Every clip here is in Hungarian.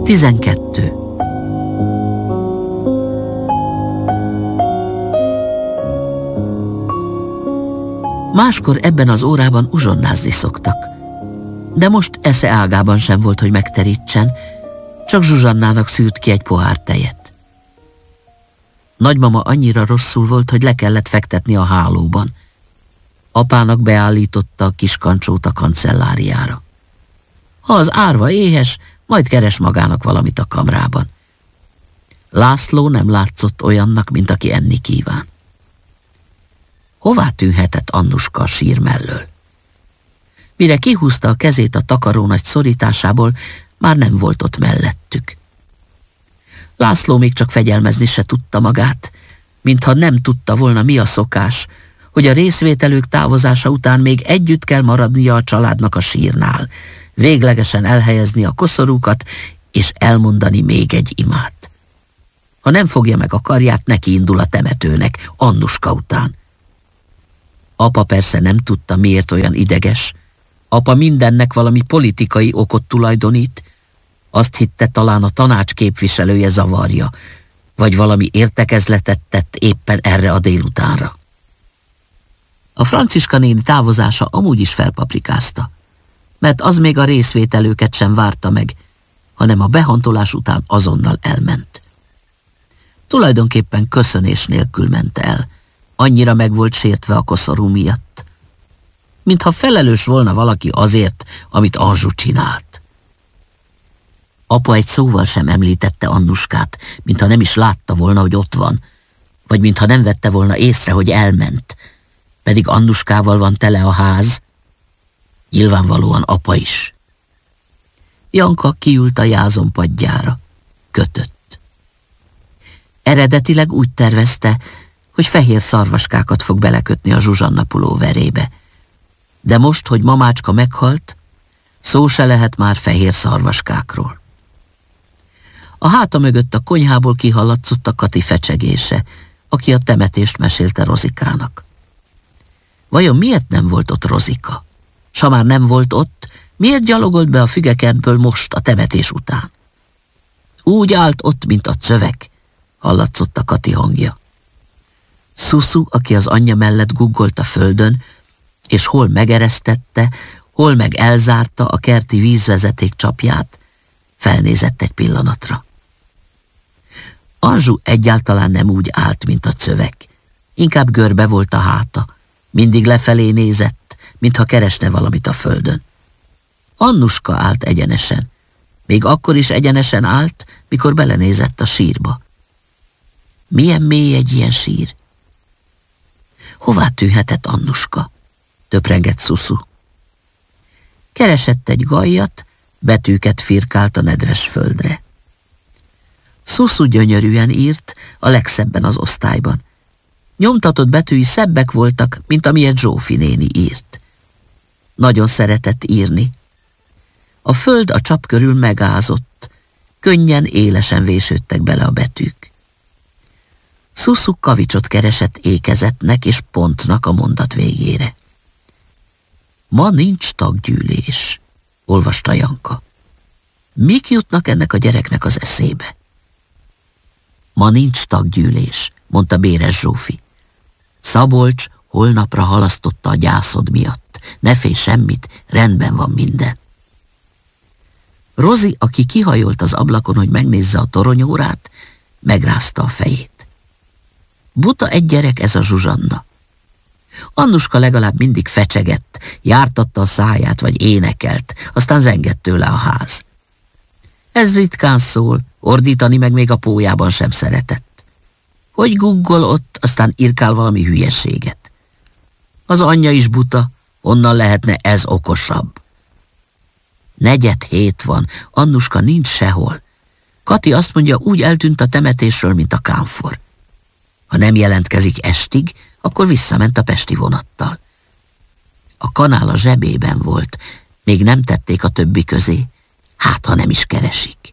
12. Máskor ebben az órában uzsonnázni szoktak. De most esze ágában sem volt, hogy megterítsen, csak Zsuzsannának szűrt ki egy pohár tejet. Nagymama annyira rosszul volt, hogy le kellett fektetni a hálóban. Apának beállította a kis kancsót a kancelláriára. Ha az árva éhes, majd keres magának valamit a kamrában. László nem látszott olyannak, mint aki enni kíván. Hová tűnhetett Annuska a sír mellől? Mire kihúzta a kezét a takarónagy szorításából, már nem volt ott mellettük. László még csak fegyelmezni se tudta magát, mintha nem tudta volna, mi a szokás, hogy a részvételők távozása után még együtt kell maradnia a családnak a sírnál, véglegesen elhelyezni a koszorúkat, és elmondani még egy imát. Ha nem fogja meg a karját, neki indul a temetőnek, Annuska után. Apa persze nem tudta, miért olyan ideges. Apa mindennek valami politikai okot tulajdonít. Azt hitte, talán a tanács képviselője zavarja, vagy valami értekezletet tett éppen erre a délutánra. A Franciska néni távozása amúgy is felpaprikázta, mert az még a részvételőket sem várta meg, hanem a behantolás után azonnal elment. Tulajdonképpen köszönés nélkül ment el, annyira meg volt sértve a koszorú miatt, mintha felelős volna valaki azért, amit Anzsu csinált. Apa egy szóval sem említette Annuskát, mintha nem is látta volna, hogy ott van, vagy mintha nem vette volna észre, hogy elment, pedig Annuskával van tele a ház, nyilvánvalóan apa is. Janka kiült a jázon padjára, kötött. Eredetileg úgy tervezte, hogy fehér szarvaskákat fog belekötni a Zsuzsanna pulóverébe. De most, hogy mamácska meghalt, szó se lehet már fehér szarvaskákról. A háta mögött a konyhából kihallatszott a Kati fecsegése, aki a temetést mesélte Rozikának. Vajon miért nem volt ott Rozika? S ha már nem volt ott, miért gyalogolt be a fügekertből most a temetés után? Úgy állt ott, mint a cövek, hallatszott a Kati hangja. Szuszu, aki az anyja mellett guggolt a földön, és hol megeresztette, hol meg elzárta a kerti vízvezeték csapját, felnézett egy pillanatra. Anzsu egyáltalán nem úgy állt, mint a cövek. Inkább görbe volt a háta, mindig lefelé nézett, mintha keresne valamit a földön. Annuska állt egyenesen, még akkor is egyenesen állt, mikor belenézett a sírba. Milyen mély egy ilyen sír? Hová tűnhetett Annuska? Töprengett Szuszu. Keresett egy gallyat, betűket firkált a nedves földre. Szuszu gyönyörűen írt, a legszebben az osztályban. Nyomtatott betűi szebbek voltak, mint amilyet Zsófi néni írt. Nagyon szeretett írni. A föld a csap körül megázott, könnyen, élesen vésődtek bele a betűk. Szuszu kavicsot keresett ékezetnek és pontnak a mondat végére. Ma nincs taggyűlés, olvasta Janka. Mik jutnak ennek a gyereknek az eszébe? Ma nincs taggyűlés, mondta Béres Zsófi. Szabolcs holnapra halasztotta a gyászod miatt. Ne félj semmit, rendben van minden. Rozi, aki kihajolt az ablakon, hogy megnézze a toronyórát, megrázta a fejét. Buta egy gyerek ez a Zsuzsanna. Annuska legalább mindig fecsegett, jártatta a száját, vagy énekelt, aztán zengett tőle a ház. Ez ritkán szól, ordítani meg még a pólyában sem szeretett. Hogy guggol ott, aztán irkál valami hülyeséget. Az anyja is buta, onnan lehetne ez okosabb. 4:07 van, Annuska nincs sehol. Kati azt mondja, úgy eltűnt a temetésről, mint a kámfor. Ha nem jelentkezik estig, akkor visszament a pesti vonattal. A kanál a zsebében volt, még nem tették a többi közé, hát ha nem is keresik.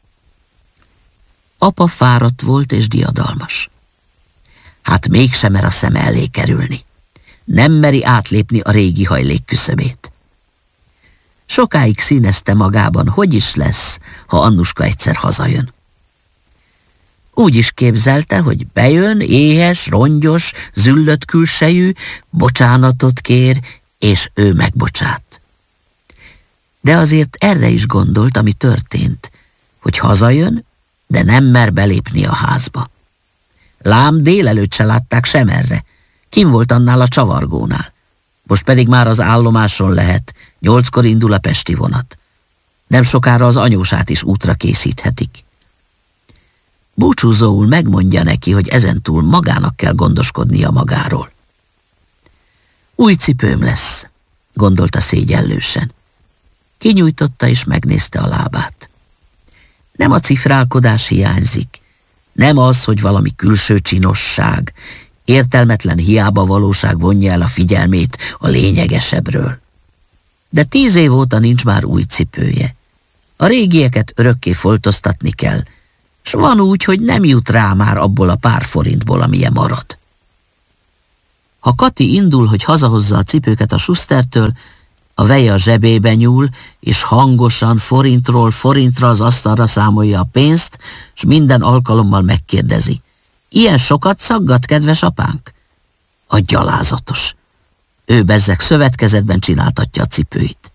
Apa fáradt volt és diadalmas. Hát mégsem mer a szem elé kerülni. Nem meri átlépni a régi hajlék küszöbét. Sokáig színezte magában, hogy is lesz, ha Annuska egyszer hazajön. Úgy is képzelte, hogy bejön, éhes, rongyos, züllött külsejű, bocsánatot kér, és ő megbocsát. De azért erre is gondolt, ami történt, hogy hazajön, de nem mer belépni a házba. Lám délelőtt se látták sem erre. Kim volt annál a csavargónál. Most pedig már az állomáson lehet, 8-kor indul a pesti vonat. Nem sokára az anyósát is útra készíthetik. Búcsúzóul megmondja neki, hogy ezentúl magának kell gondoskodnia magáról. Új cipőm lesz, gondolta szégyellősen. Kinyújtotta és megnézte a lábát. Nem a cifrálkodás hiányzik, nem az, hogy valami külső csinosság, értelmetlen hiába valóság vonja el a figyelmét a lényegesebbről. De 10 év óta nincs már új cipője. A régieket örökké foltoztatni kell, s van úgy, hogy nem jut rá már abból a pár forintból, amilyen marad. Ha Kati indul, hogy hazahozza a cipőket a Schustertől, a veje a zsebébe nyúl, és hangosan forintról forintra az asztalra számolja a pénzt, s minden alkalommal megkérdezi. Ilyen sokat szaggat, kedves apánk? A gyalázatos. Ő bezzeg szövetkezetben csináltatja a cipőit.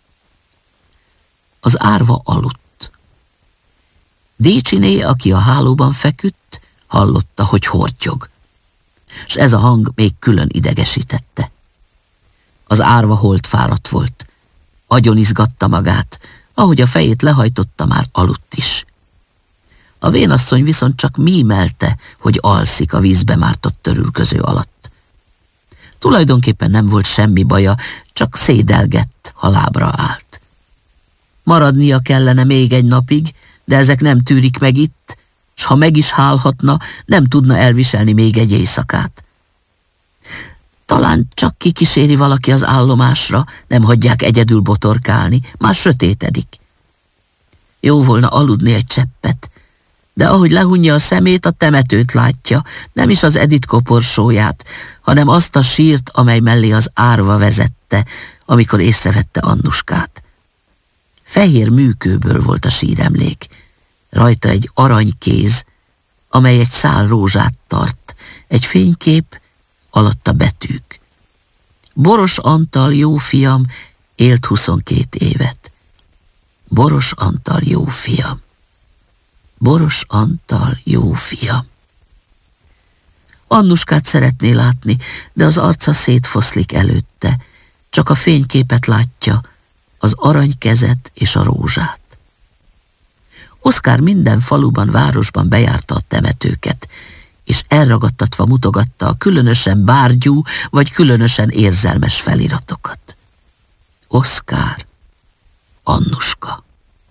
Az árva aludt. Décsiné, aki a hálóban feküdt, hallotta, hogy hortyog, s ez a hang még külön idegesítette. Az árva holtfáradt volt. Agyon izgatta magát, ahogy a fejét lehajtotta, már aludt is. A vénasszony viszont csak mímelte, hogy alszik a vízbe mártott törülköző alatt. Tulajdonképpen nem volt semmi baja, csak szédelgett, ha lábra állt. Maradnia kellene még egy napig, de ezek nem tűrik meg itt, s ha meg is hálhatna, nem tudna elviselni még egy éjszakát. Talán csak kikíséri valaki az állomásra, nem hagyják egyedül botorkálni, már sötétedik. Jó volna aludni egy cseppet, de ahogy lehunja a szemét, a temetőt látja, nem is az Edith koporsóját, hanem azt a sírt, amely mellé az árva vezette, amikor észrevette Annuskát. Fehér műkőből volt a síremlék, rajta egy aranykéz, amely egy szál rózsát tart, egy fénykép, alatta betűk. Boros Antal, jó fiam, élt 22 évet. Boros Antal, jó fiam. Boros Antal, jó fiam. Annuskát szeretné látni, de az arca szétfoszlik előtte. Csak a fényképet látja, az aranykezet és a rózsát. Oszkár minden faluban, városban bejárta a temetőket, és elragadtatva mutogatta a különösen bárgyú vagy különösen érzelmes feliratokat. Oszkár, Annuska.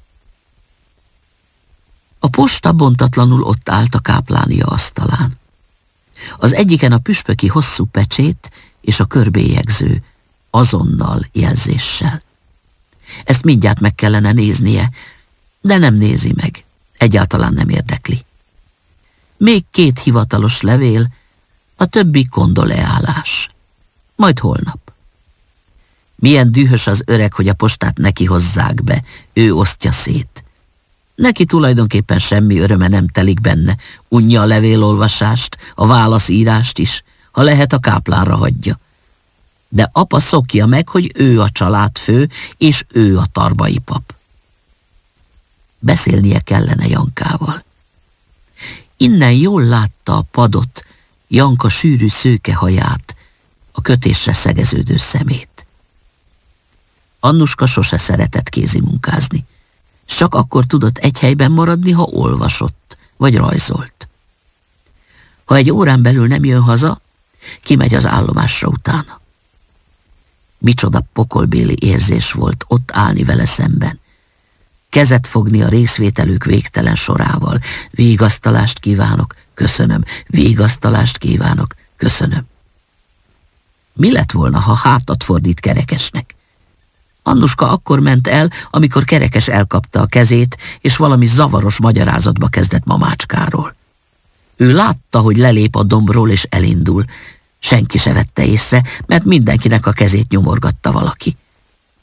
A posta bontatlanul ott állt a káplánia asztalán. Az egyiken a püspöki hosszú pecsét és a körbélyegző, azonnal jelzéssel. Ezt mindjárt meg kellene néznie, de nem nézi meg, egyáltalán nem érdekli. Még 2 hivatalos levél, a többi kondoleálás. Majd holnap. Milyen dühös az öreg, hogy a postát neki hozzák be, ő osztja szét. Neki tulajdonképpen semmi öröme nem telik benne, unja a levélolvasást, a válaszírást is, ha lehet a káplánra hagyja. De apa szokja meg, hogy ő a családfő, és ő a tarbai pap. Beszélnie kellene Jankával. Innen jól látta a padot, Janka sűrű szőke haját, a kötésre szegeződő szemét. Annuska sose szeretett kézimunkázni. Csak akkor tudott egy helyben maradni, ha olvasott, vagy rajzolt. Ha egy órán belül nem jön haza, kimegy az állomásra utána. Micsoda pokolbéli érzés volt ott állni vele szemben. Kezet fogni a részvételük végtelen sorával. Vigasztalást kívánok, köszönöm. Vigasztalást kívánok, köszönöm. Mi lett volna, ha hátat fordít Kerekesnek? Annuska akkor ment el, amikor Kerekes elkapta a kezét, és valami zavaros magyarázatba kezdett mamácskáról. Ő látta, hogy lelép a dombról és elindul. Senki se vette észre, mert mindenkinek a kezét nyomorgatta valaki.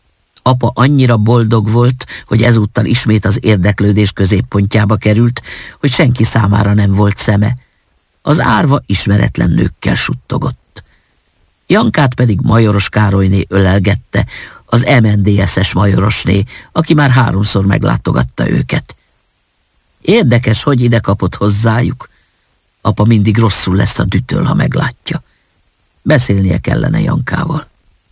Apa annyira boldog volt, hogy ezúttal ismét az érdeklődés középpontjába került, hogy senki számára nem volt szeme. Az árva ismeretlen nőkkel suttogott. Jankát pedig Majoros Károlyné ölelgette, az MNDS-es majorosné, aki már 3-szor meglátogatta őket. Érdekes, hogy ide kapott hozzájuk. Apa mindig rosszul lesz a dühtől, ha meglátja. Beszélnie kellene Jankával.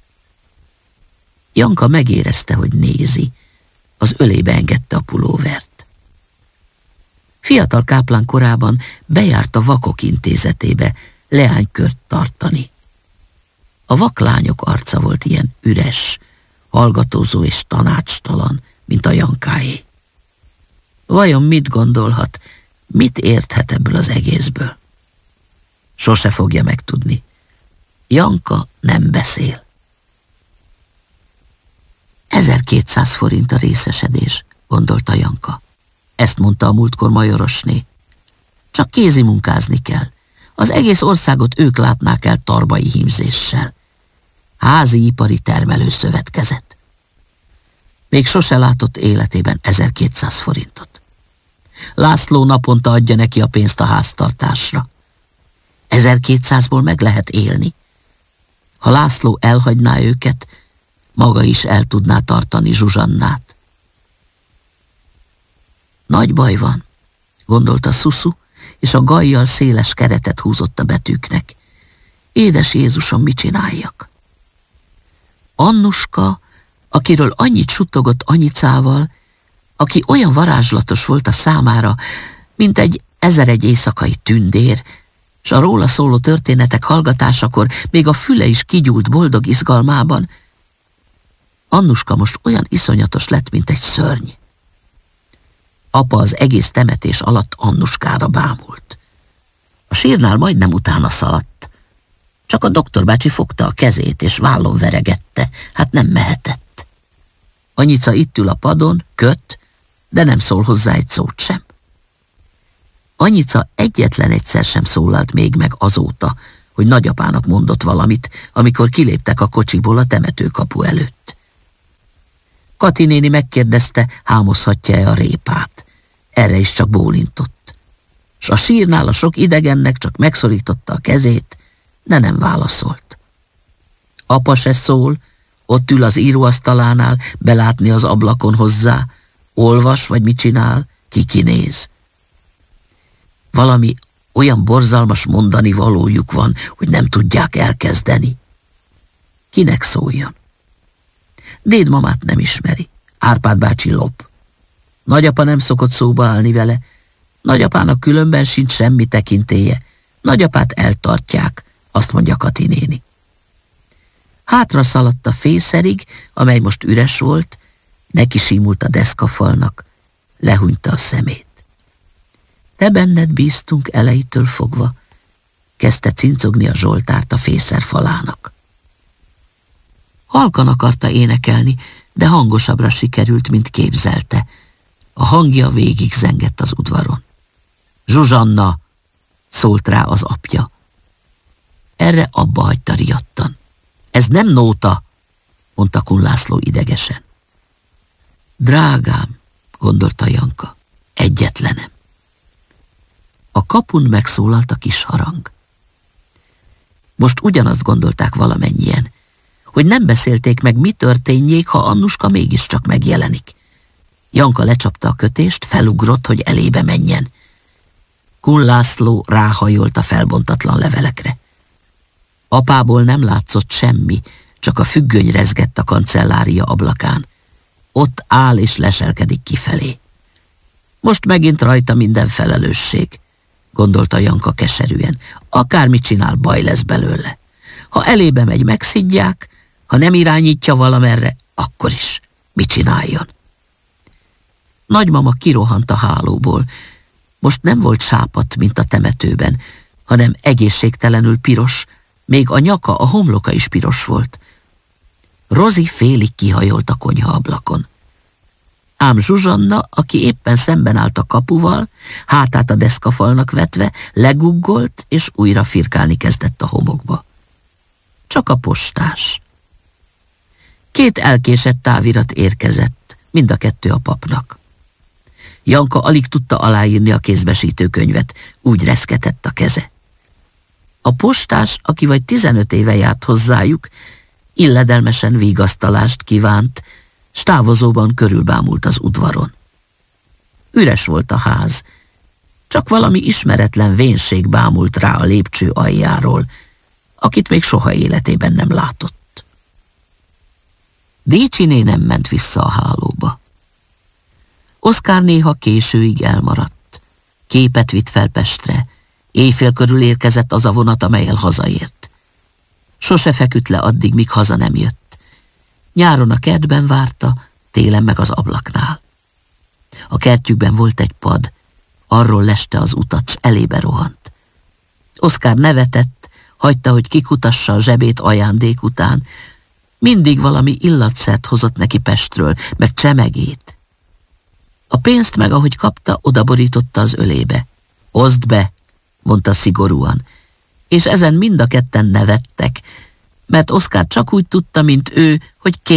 Janka megérezte, hogy nézi. Az ölébe engedte a pulóvert. Fiatal káplán korában bejárt a vakok intézetébe leánykört tartani. A vaklányok arca volt ilyen üres, hallgatózó és tanácstalan, mint a Jankáé. Vajon mit gondolhat, mit érthet ebből az egészből? Sose fogja megtudni. Janka nem beszél. 1200 forint a részesedés, gondolta Janka. Ezt mondta a múltkor majorosné. Csak kézimunkázni kell. Az egész országot ők látnák el tarbai hímzéssel. Házi ipari termelőszövetkezet. Még sose látott életében 1200 forintot. László naponta adja neki a pénzt a háztartásra. 1200-ból meg lehet élni. Ha László elhagyná őket, maga is el tudná tartani Zsuzsannát. Nagy baj van, gondolta Szuszu, és a gajjal széles keretet húzott a betűknek. Édes Jézusom, mit csináljak? Annuska, akiről annyit suttogott anyicával, aki olyan varázslatos volt a számára, mint egy 1001 éjszakai tündér, s a róla szóló történetek hallgatásakor még a füle is kigyúlt boldog izgalmában, Annuska most olyan iszonyatos lett, mint egy szörny. Apa az egész temetés alatt Annuskára bámult. A sírnál majdnem utána szaladt. Csak a doktor bácsi fogta a kezét, és vállon veregette, hát nem mehetett. Anyica itt ül a padon, köt, de nem szól hozzá egy szót sem. Anyica egyetlen egyszer sem szólalt még meg azóta, hogy nagyapának mondott valamit, amikor kiléptek a kocsiból a temetőkapu előtt. Kati néni megkérdezte, hámozhatja-e a répát. Erre is csak bólintott. S a sírnál a sok idegennek csak megszorította a kezét, de nem válaszolt. Apa se szól, ott ül az íróasztalánál, belátni az ablakon hozzá, olvas vagy mit csinál, kinéz. Valami olyan borzalmas mondani valójuk van, hogy nem tudják elkezdeni. Kinek szóljon? Dédmamát nem ismeri, Árpád bácsi lop. Nagyapa nem szokott szóba állni vele, nagyapának különben sincs semmi tekintélye, nagyapát eltartják, azt mondja Kati néni. Hátra szaladt a fészerig, amely most üres volt, neki simult a deszkafalnak, lehúnyta a szemét. Te benned bíztunk elejétől fogva, kezdte cincogni a Zsoltárt a fészer falának. Halkan akarta énekelni, de hangosabbra sikerült, mint képzelte. A hangja végig zengett az udvaron. Zsuzsanna! Szólt rá az apja. Erre abba hagyta riadtan. Ez nem nóta, mondta Kun László idegesen. Drágám, gondolta Janka, egyetlenem. A kapun megszólalt a kis harang. Most ugyanazt gondolták valamennyien, hogy nem beszélték meg, mi történjék, ha Annuska mégiscsak megjelenik. Janka lecsapta a kötést, felugrott, hogy elébe menjen. Kun László ráhajolt a felbontatlan levelekre. Apából nem látszott semmi, csak a függöny rezgett a kancellária ablakán. Ott áll és leselkedik kifelé. Most megint rajta minden felelősség, gondolta Janka keserűen. Akármit csinál, baj lesz belőle. Ha elébe megy, megszidják, ha nem irányítja valamerre, akkor is. Mit csináljon? Nagymama kirohant a hálóból. Most nem volt sápadt, mint a temetőben, hanem egészségtelenül piros, még a nyaka, a homloka is piros volt. Rozi félig kihajolt a konyhaablakon. Ám Zsuzsanna, aki éppen szemben állt a kapuval, hátát a deszkafalnak vetve, leguggolt, és újra firkálni kezdett a homokba. Csak a postás. 2 elkésett távirat érkezett, mind a 2 a papnak. Janka alig tudta aláírni a kézbesítő könyvet, úgy reszketett a keze. A postás, aki vagy 15 éve járt hozzájuk, illedelmesen vigasztalást kívánt, s távozóban körülbámult az udvaron. Üres volt a ház, csak valami ismeretlen vénség bámult rá a lépcső aljáról, akit még soha életében nem látott. Décsiné nem ment vissza a hálóba. Oszkár néha későig elmaradt. Képet vitt fel Pestre, éjfél körül érkezett az a vonat, amellyel hazaért. Sose feküdt le addig, míg haza nem jött. Nyáron a kertben várta, télen meg az ablaknál. A kertjükben volt egy pad, arról leste az utat, s elébe rohant. Oszkár nevetett, hagyta, hogy kikutassa a zsebét ajándék után. Mindig valami illatszert hozott neki Pestről, meg csemegét. A pénzt meg, ahogy kapta, odaborította az ölébe. Oszd be, mondta szigorúan, és ezen mind a ketten nevettek, mert Oszkár csak úgy tudta, mint ő, hogy